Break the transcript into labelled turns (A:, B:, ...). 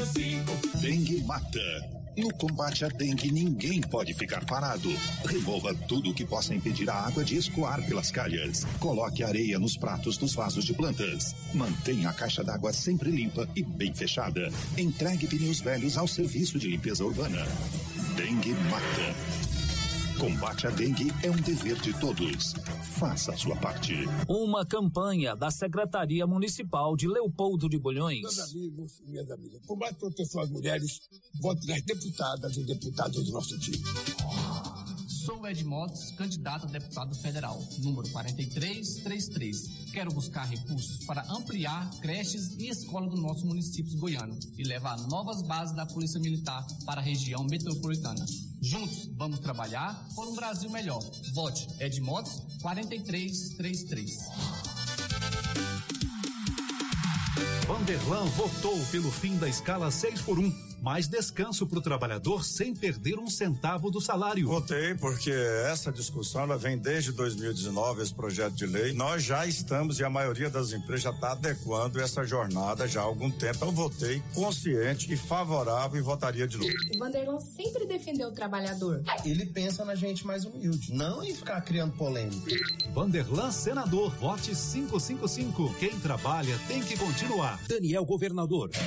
A: 55.
B: Dengue mata. No combate à dengue, ninguém pode ficar parado. Remova tudo que possa impedir a água de escoar pelas calhas. Coloque areia nos pratos dos vasos de plantas. Mantenha a caixa d'água sempre limpa e bem fechada. Entregue pneus velhos ao serviço de limpeza urbana. Dengue mata. Combate à dengue é um dever de todos. Faça a sua parte.
C: Uma campanha da Secretaria Municipal de Leopoldo de Bulhões.
D: Meus amigos e minhas amigas, por mais proteção às mulheres, vote nas deputadas e deputados do nosso time.
E: Sou Ed Motes, candidato a deputado federal, número 4333. Quero buscar recursos para ampliar creches e escolas do nosso município goiano e levar novas bases da Polícia Militar para a região metropolitana. Juntos, vamos trabalhar por um Brasil melhor. Vote Ed Motes, 4333.
F: Vanderlan votou pelo fim da escala 6x1. Mais descanso para o trabalhador sem perder um centavo do salário.
G: Votei porque essa discussão ela vem desde 2019, esse projeto de lei. Nós já estamos e a maioria das empresas já está adequando essa jornada já há algum tempo. Então votei consciente e favorável e votaria de novo.
H: O Vanderlan sempre defendeu o trabalhador.
I: Ele pensa na gente mais humilde, não em ficar criando polêmica.
F: Vanderlan senador, vote 555. Quem trabalha tem que continuar.
C: Daniel Governador.